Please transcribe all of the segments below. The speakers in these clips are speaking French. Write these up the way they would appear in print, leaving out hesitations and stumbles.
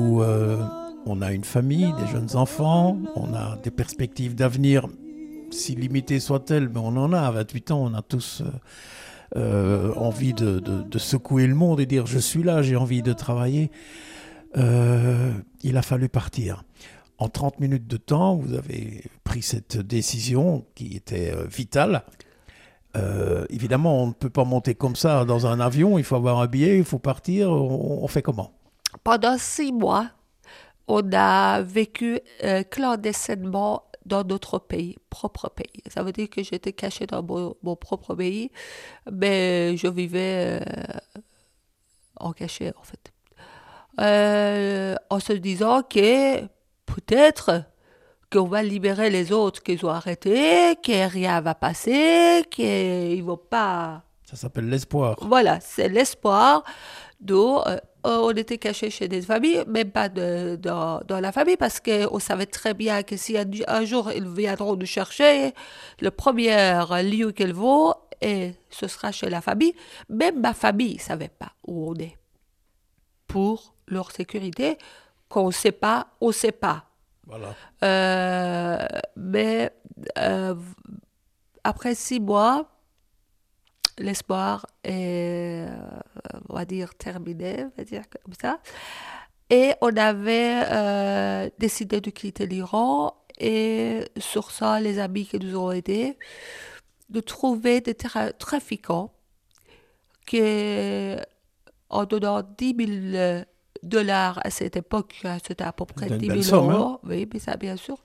où on a une famille, des jeunes enfants, on a des perspectives d'avenir, si limitées soient-elles, mais on en a. À 28 ans, on a tous envie de secouer le monde et dire je suis là, j'ai envie de travailler. Il a fallu partir. En 30 minutes de temps, vous avez pris cette décision qui était vitale. Évidemment, on ne peut pas monter comme ça dans un avion, il faut avoir un billet, il faut partir, on fait comment? Pendant 6 mois, on a vécu clandestinement dans notre pays, propre pays. Ça veut dire que j'étais cachée dans mon propre pays, mais je vivais en cachet, en fait. En se disant que peut-être qu'on va libérer les autres qu'ils ont arrêtés, que rien va passer, qu'ils ne vont pas. Ça s'appelle l'espoir. Voilà, c'est l'espoir. Donc, on était cachés chez des familles, même pas dans la famille, parce qu'on savait très bien que si un jour ils viendront nous chercher, le premier lieu qu'ils vont, et ce sera chez la famille. Même ma famille ne savait pas où on est. Pour leur sécurité, qu'on ne sait pas, on ne sait pas. Voilà. Mais après 6 mois, l'espoir est, on va dire, terminé, on va dire comme ça. Et on avait décidé de quitter l'Iran et sur ça, les amis qui nous ont aidés, de trouver des trafiquants qui, en donnant 10 000 $ à cette époque, c'était à peu près C'est une 10 belle 000 somme, hein? euros, oui, mais ça bien sûr,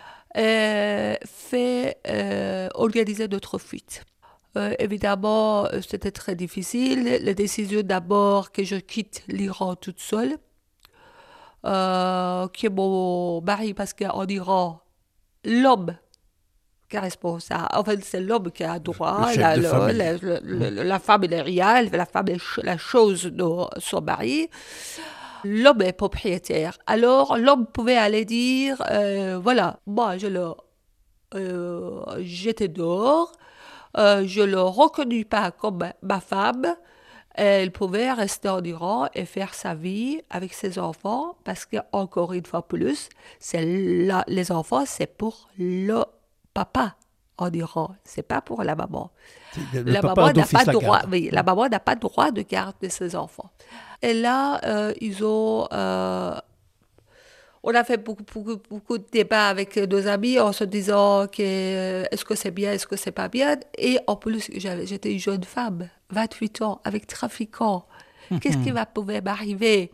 fait organiser notre fuite. Évidemment, c'était très difficile. La décision d'abord que je quitte l'Iran toute seule, que mon mari, parce qu'en Iran, l'homme qui est responsable, en fait, c'est l'homme qui a Le droit, chef de famille. la femme est rien, la femme est la chose de son mari. L'homme est propriétaire. Alors, l'homme pouvait aller dire, voilà, moi, j'étais dehors, je ne le reconnus pas comme ma femme. Elle pouvait rester en Iran et faire sa vie avec ses enfants parce qu'encore une fois plus, les enfants, c'est pour le papa en Iran, c'est pas pour la maman. Le La papa maman a n'a pas d'office la droit, garde. oui, la maman n'a pas droit de garde de ses enfants. Et là, on a fait beaucoup de débats avec nos amis en se disant que est-ce que c'est bien, est-ce que c'est pas bien. Et en plus, j'étais une jeune femme, 28 ans, avec trafiquants. Qu'est-ce qui va pouvoir m'arriver?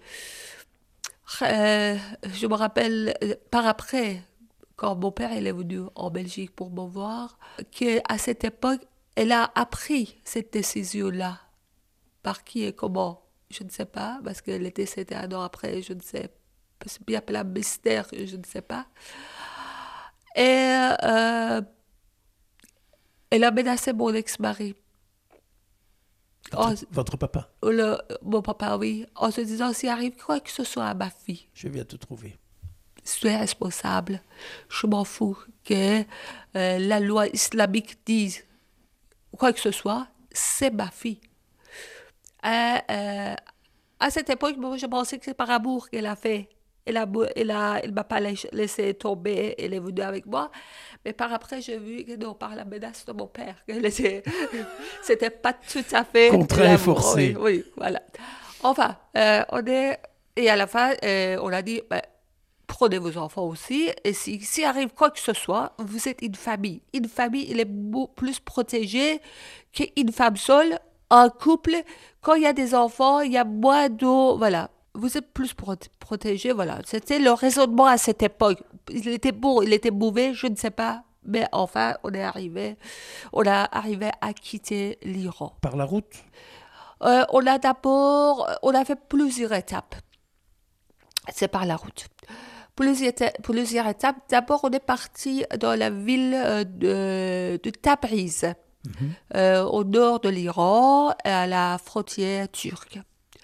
Je me rappelle par après, quand mon père il est venu en Belgique pour me voir, qu'à cette époque, elle a appris cette décision-là. Par qui et comment? Je ne sais pas, parce qu'elle est décédée un an après, je ne sais pas. C'est bien plein de mystère, je ne sais pas. Et elle a menacé mon ex-mari. Votre papa. Mon papa, oui, en se disant, s'il arrive quoi que ce soit à ma fille, Je viens te trouver. je suis responsable. Je m'en fous que la loi islamique dise quoi que ce soit, c'est ma fille. Euh, à cette époque, moi, je pensais que c'est par amour qu'elle a fait. Elle m'a pas laissé tomber, elle est venue avec moi. Mais par après, j'ai vu que non, par la menace de mon père, c'était pas tout à fait Contraint et l'amour. Oui, forcé. oui, voilà. Enfin, et à la fin, on a dit, ben, prenez vos enfants aussi, et s'il arrive quoi que ce soit, vous êtes une famille. Une famille, elle est plus protégée qu'une femme seule. Un couple, quand il y a des enfants, il y a moins d'eau, voilà. Vous êtes plus protégé, voilà. C'était le raisonnement à cette époque. Il était bon, il était mauvais, je ne sais pas. Mais enfin, on a arrivé à quitter l'Iran. Par la route? On a fait plusieurs étapes. C'est par la route. Plusieurs étapes. D'abord, on est parti dans la ville de Tabriz, au nord de l'Iran, à la frontière turque.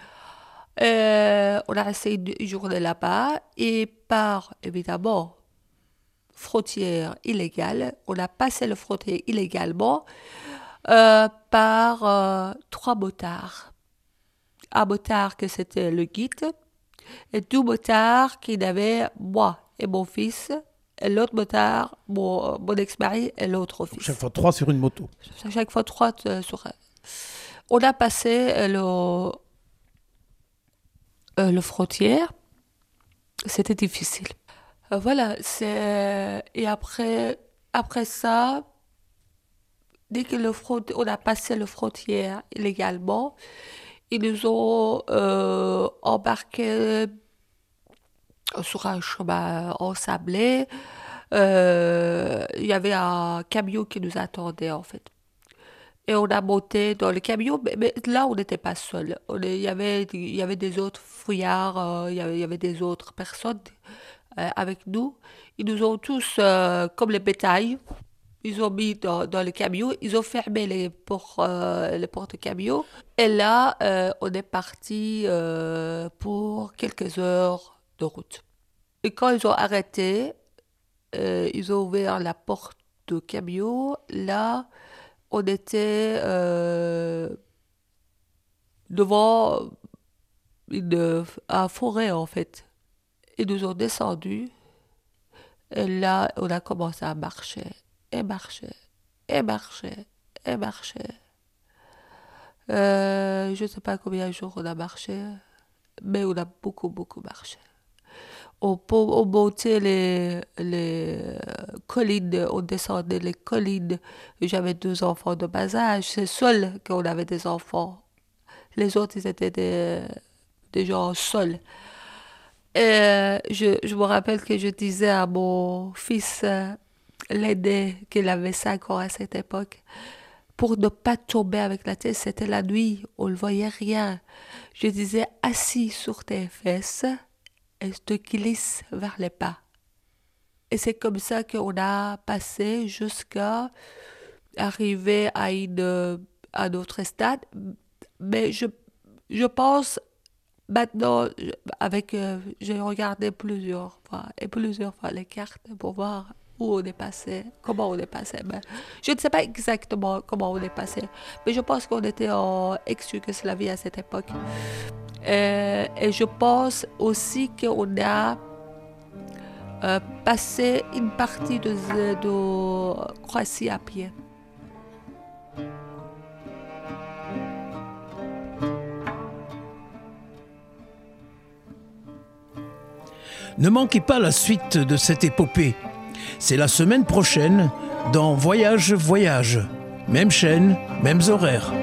On a resté une journée là-bas et par, évidemment, frontière illégale, on a passé la frontière illégalement par 3 motards. Un motard que c'était le guide, Et 2 motards qui avaient moi et mon fils, et l'autre motard, mon ex-mari et l'autre fils. Chaque fois 3 sur une moto. Chaque fois 3 sur... On a passé le frontière. C'était difficile. Voilà, et après ça, dès que on a passé le frontière illégalement, ils nous ont embarqués sur un chemin ensablé. Il y avait un camion qui nous attendait, en fait. Et on a monté dans le camion, mais là, on n'était pas seuls. Il y avait des autres fouillards, il y avait des autres personnes avec nous. Ils nous ont tous, comme les bétails, ils ont mis dans le camion, ils ont fermé les portes camion. Et là, on est parti pour quelques heures de route. Et quand ils ont arrêté, ils ont ouvert la porte du camion. Là, on était devant une forêt, en fait. Ils nous ont descendus. Et là, on a commencé à marcher. Et marcher. Je ne sais pas combien de jours on a marché, mais on a beaucoup, beaucoup marché. On montait les collines, on descendait les collines. J'avais 2 enfants de bas âge. C'est seul qu'on avait des enfants. Les autres, ils étaient des gens seuls. Et je me rappelle que je disais à mon fils l'aîné, qu'il avait 5 ans à cette époque, pour ne pas tomber avec la tête, c'était la nuit, on ne voyait rien. Je disais, assis sur tes fesses, et je te glisse vers les pas. Et c'est comme ça qu'on a passé jusqu'à arriver à un autre stade. Mais je pense, maintenant, j'ai regardé plusieurs fois les cartes pour voir où on est passé, comment on est passé. Mais je ne sais pas exactement comment on est passé, mais je pense qu'on était en ex-Yougoslavie à cette époque. Et je pense aussi qu'on a passé une partie de Croatie à pied. Ne manquez pas la suite de cette épopée. C'est la semaine prochaine dans Voyage. Même chaîne, mêmes horaires.